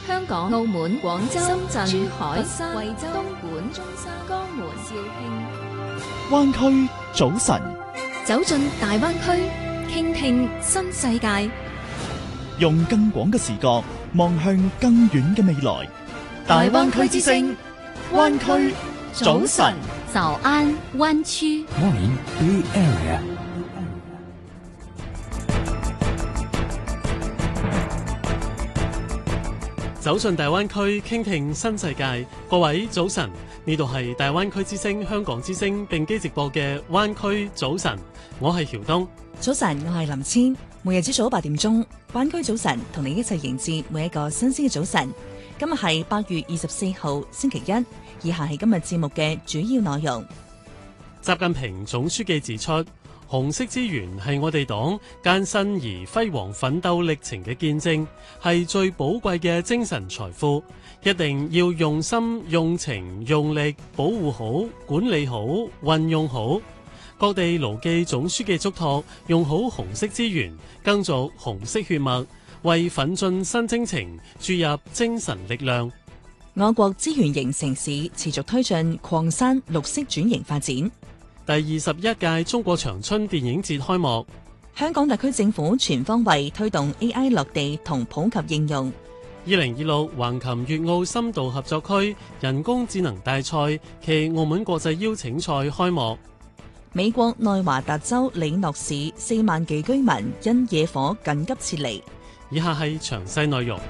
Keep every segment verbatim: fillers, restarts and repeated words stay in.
香港、澳門、廣州、深圳、珠海、佛山、惠州、東莞、中山、江門、肇慶。 灣區早晨， 走進大灣區，傾聽新世界， 用更廣嘅視角望向更遠嘅未來。大灣區之聲，灣區早晨， 早安灣區。 Morning Bay Area。 走進大灣區，傾聽新世界。各位早晨，呢度係大灣區之聲、香港之聲並機直播嘅灣區早晨。我係曉東。 早晨，我係林千。每日朝早八點鐘，灣區早晨同你一齊迎接每一個新鮮嘅早晨。今日係八月二十四號星期一，以下係今日節目嘅主要內容。 習近平總書記指出，紅色資源係我哋黨艱辛而輝煌奮鬥歷程嘅見證，係最寶貴嘅精神財富，一定要用心、用情、用力保護好、管理好、運用好。各地牢記總書記囑託，用好紅色資源，耕耘紅色血脈，為奮進新征程注入精神力量。 我國資源型城市持續推進礦山綠色轉型發展。 第二十一屆中國長春電影節開幕。 香港特區政府全方位推動 A I 落地同普及應用。 二零二六橫琴粵澳深度合作區人工智能大賽暨澳門國際邀請賽開幕。 美國內華達州里諾市四萬幾居民因野火緊急撤離。 以下係詳細內容。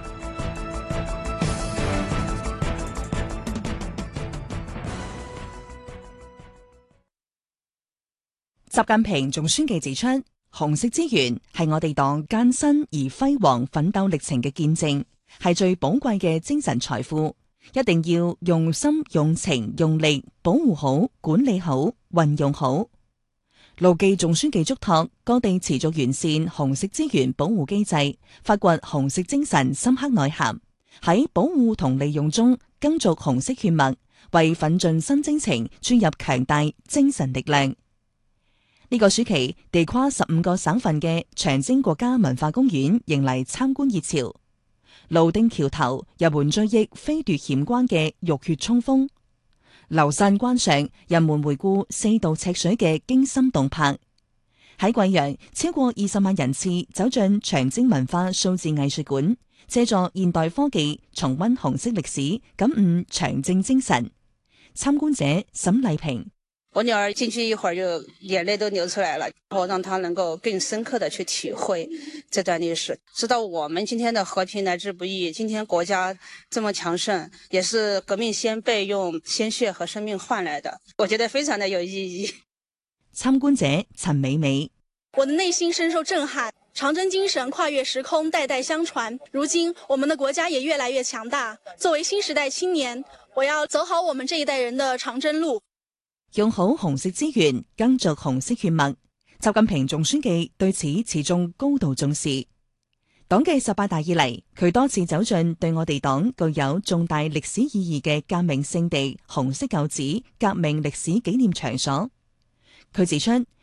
習近平總書記指出，紅色資源係我哋黨艱辛而輝煌奮鬥歷程嘅見證，係最寶貴嘅精神財富，一定要用心、用情、用力保護好、管理好、運用好。牢記總書記囑託，各地持續完善紅色資源保護機制，發掘紅色精神深刻內涵，喺保護同利用中耕耘紅色血脈，為奮進新征程注入強大精神力量。呢個暑期，地跨十五個省份嘅長征國家文化公園迎嚟參觀熱潮。蘆汀橋頭人們追憶飛奪險關嘅浴血衝鋒，流散關上人們回顧四渡赤水嘅驚心動魄。喺貴陽，超過二十萬人次走進長征文化數字藝術館，借助現代科技重溫紅色歷史，感悟長征精神。參觀者沈麗萍。 我女兒進去一會兒就眼淚都流出來了，然後讓她能夠更深刻的去體會這段歷史，知道我們今天的和平來之不易，今天國家這麼強盛，也是革命先輩用鮮血和生命換來的，我覺得非常的有意義。 參觀者陳美美。 我的內心深受震撼，長征精神跨越時空，代代相傳，如今我們的國家也越來越強大，作為新時代青年，我要走好我們這一代人的長征路。 用好紅色資源，耕耘紅色血脈。習近平總書記對此始終高度重視。黨紀十八大以嚟，佢多次走進對我哋黨具有重大歷史意義嘅革命聖地紅色舊址革命歷史紀念場所。佢指出，